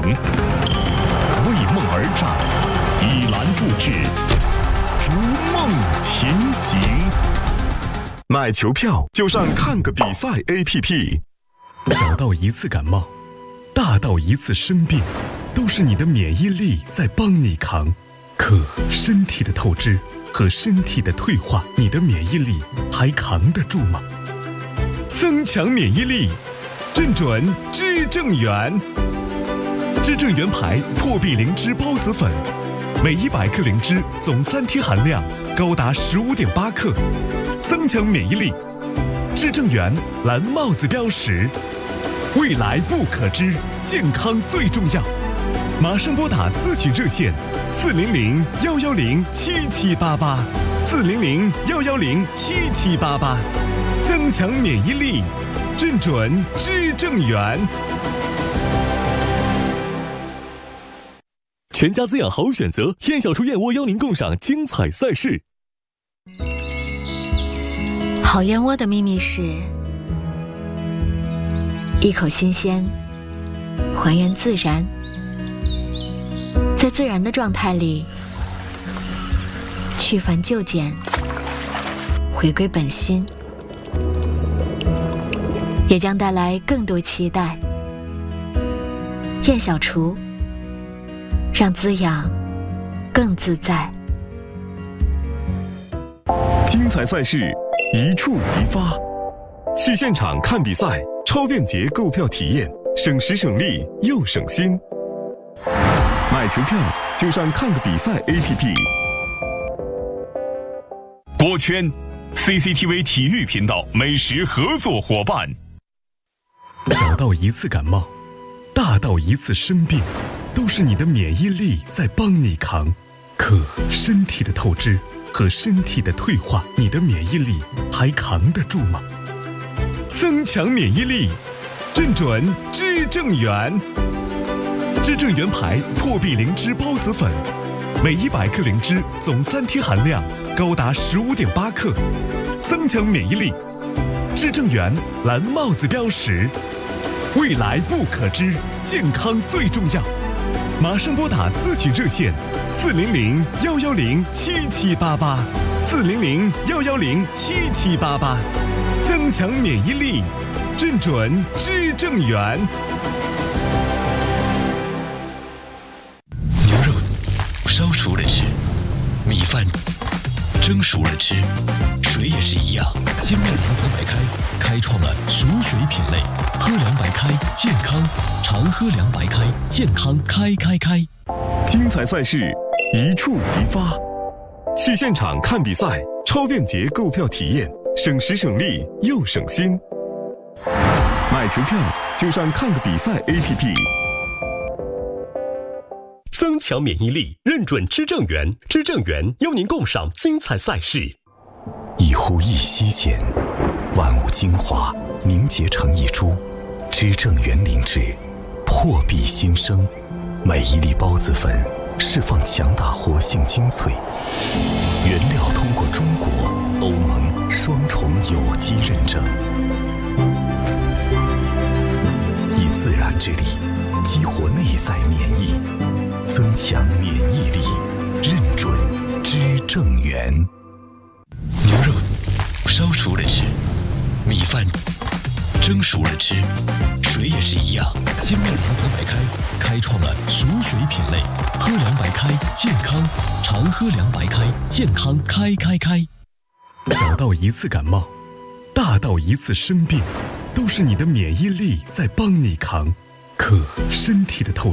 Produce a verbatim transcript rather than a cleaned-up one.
为梦而战，以栏筑志，逐梦前行。 买球票就上看个比赛 A P P。 小到一次感冒，大到一次生病，都是你的免疫力在帮你扛。可身体的透支和身体的退化，你的免疫力还扛得住吗？增强免疫力，正准知正元。知正元牌破壁灵芝孢子粉，每一百克灵芝总三萜含量高达 十五点八 克，增强免疫力。知正元蓝帽子标识，未来不可知，健康最重要。马上拨打咨询热线四零零幺幺零七七八八，四零零幺幺零七七八八，增强免疫力，正准知正元。 全家滋养好选择，燕小厨燕窝邀您共赏精彩赛事。 好燕窝的秘密是一口新鲜，还原自然，在自然的状态里去繁就简，回归本心，也将带来更多期待。燕小厨，让滋养更自在。 精彩赛事一触即发，去现场看比赛，超便捷购票体验，省时省力又省心。买球票就上看个比赛 A P P。 国圈 C C T V 体育频道美食合作伙伴。 小到一次感冒，大到一次生病，都是你的免疫力在帮你扛。可身体的透支和身体的退化，你的免疫力还扛得住吗？增强免疫力，正准知正元。知正元牌破壁灵芝孢子粉，每一百克灵芝总三萜含量高达 十五点八 克，增强免疫力。知正元蓝帽子标识，未来不可知，健康最重要。马上拨打咨询热线四零零幺幺零七七八八，四零零幺幺零七七八八，增强免疫力，正准知正元。 牛肉烧熟了吃，米饭蒸熟了吃，水也是一样。金麦堂和白开开创了熟水品类，喝凉白开，健康，常喝凉白开，健康开开开。 精彩赛事一触即发，去现场看比赛，超便捷购票体验，省时省力又省心。买球票就上看个比赛 A P P。 增强免疫力，认准知正元，知正元邀您共赏精彩赛事。 一呼一吸间，万物精华凝结成一株，知正元灵芝，破壁新生。每一粒孢子粉释放强大活性精粹，原料通过中国、欧盟双重有机认证，以自然之力激活内在免疫，增强免疫力，认准知正元。 牛肉烧熟了吃，米饭蒸熟了吃，水也是一样。金麦堂和白开开创了熟水品类，喝凉白开，健康，常喝凉白开，健康开开开。 小到一次感冒，大到一次生病，都是你的免疫力在帮你扛。可身体的透